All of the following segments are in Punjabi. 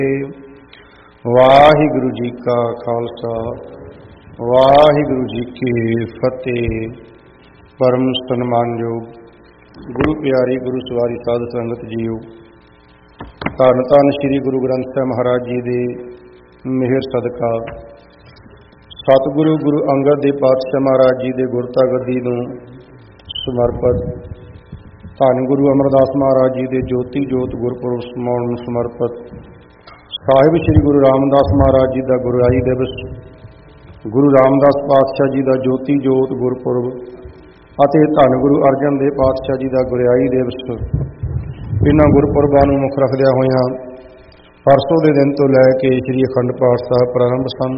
ਵਾਹਿਗੁਰੂ ਜੀ ਕਾ ਖਾਲਸਾ ਵਾਹਿਗੁਰੂ ਜੀ ਕੀ ਫਤਿਹ। ਪਰਮ ਸਨਮਾਨਯੋਗ ਗੁਰੂ ਪਿਆਰੀ ਗੁਰੂ ਸਵਾਰੀ ਸਾਧ ਸੰਗਤ ਜੀਓ, ਧੰਨ ਧੰਨ ਸ੍ਰੀ ਗੁਰੂ ਗ੍ਰੰਥ ਸਾਹਿਬ ਮਹਾਰਾਜ ਜੀ ਦੇ ਮਿਹਰ ਸਦਕਾ ਸਤਿਗੁਰੂ ਗੁਰੂ ਅੰਗਦ ਦੇਵ ਪਾਤਸ਼ਾਹ ਮਹਾਰਾਜ ਜੀ ਦੇ ਗੁਰਤਾ ਗੱਦੀ ਨੂੰ ਸਮਰਪਿਤ, ਧੰਨ ਗੁਰੂ ਅਮਰਦਾਸ ਮਹਾਰਾਜ ਜੀ ਦੇ ਜੋਤੀ ਜੋਤ ਗੁਰਪੁਰਬ ਸਮਾਉਣ ਨੂੰ ਸਮਰਪਿਤ, ਸਾਹਿਬ ਸ੍ਰੀ ਗੁਰੂ ਰਾਮਦਾਸ ਮਹਾਰਾਜ ਜੀ ਦਾ ਗੁਰਿਆਈ ਦਿਵਸ, ਗੁਰੂ ਰਾਮਦਾਸ ਪਾਤਸ਼ਾਹ ਜੀ ਦਾ ਜੋਤੀ ਜੋਤ ਗੁਰਪੁਰਬ ਅਤੇ ਧੰਨ ਗੁਰੂ ਅਰਜਨ ਦੇਵ ਪਾਤਸ਼ਾਹ ਜੀ ਦਾ ਗੁਰਿਆਈ ਦਿਵਸ, ਇਹਨਾਂ ਗੁਰਪੁਰਬਾਂ ਨੂੰ ਮੁੱਖ ਰੱਖਦਿਆਂ ਹੋਇਆਂ ਪਰਸੋਂ ਦੇ ਦਿਨ ਤੋਂ ਲੈ ਕੇ ਸ੍ਰੀ ਅਖੰਡ ਪਾਠ ਸਾਹਿਬ ਪ੍ਰਾਰੰਭ ਸਨ।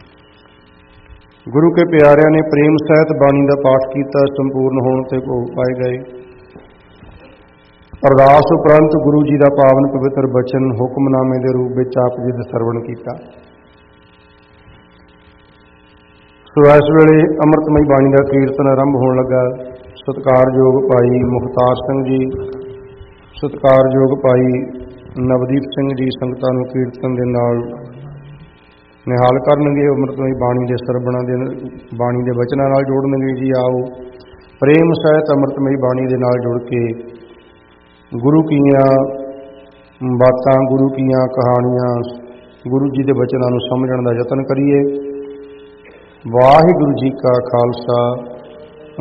ਗੁਰੂ ਕੇ ਪਿਆਰਿਆਂ ਨੇ ਪ੍ਰੇਮ ਸਹਿਤ ਬਾਣੀ ਦਾ ਪਾਠ ਕੀਤਾ। ਸੰਪੂਰਨ ਹੋਣ ਤੇ ਭੋਗ ਪਾਏ ਗਏ। ਅਰਦਾਸ ਉਪਰੰਤ ਗੁਰੂ ਜੀ ਦਾ ਪਾਵਨ ਪਵਿੱਤਰ ਬਚਨ ਹੁਕਮਨਾਮੇ ਦੇ ਰੂਪ ਵਿੱਚ ਆਪ ਜੀ ਦਾ ਸਰਵਣ ਕੀਤਾ। ਸੋ ਇਸ ਵੇਲੇ ਅੰਮ੍ਰਿਤਮਈ ਬਾਣੀ ਦਾ ਕੀਰਤਨ ਆਰੰਭ ਹੋਣ ਲੱਗਾ। ਸਤਿਕਾਰਯੋਗ ਭਾਈ ਮੁਖਤਾਰ ਸਿੰਘ ਜੀ, ਸਤਿਕਾਰਯੋਗ ਭਾਈ ਨਵਦੀਪ ਸਿੰਘ ਜੀ ਸੰਗਤਾਂ ਨੂੰ ਕੀਰਤਨ ਦੇ ਨਾਲ ਨਿਹਾਲ ਕਰਨਗੇ। ਅੰਮ੍ਰਿਤਮਈ ਬਾਣੀ ਦੇ ਸਰਵਣਾਂ ਦੇ ਬਾਣੀ ਦੇ ਬਚਨਾਂ ਨਾਲ ਜੋੜਨਗੇ। ਜੀ ਆਓ ਪ੍ਰੇਮ ਸਹਿਤ ਅੰਮ੍ਰਿਤਮਈ ਬਾਣੀ ਦੇ ਨਾਲ ਜੁੜ ਕੇ ਗੁਰੂ ਕੀਆਂ ਬਾਤਾਂ, ਗੁਰੂ ਕੀਆਂ ਕਹਾਣੀਆਂ, ਗੁਰੂ ਜੀ ਦੇ ਬਚਨਾਂ ਨੂੰ ਸਮਝਣ ਦਾ ਯਤਨ ਕਰੀਏ। ਵਾਹਿਗੁਰੂ ਜੀ ਕਾ ਖਾਲਸਾ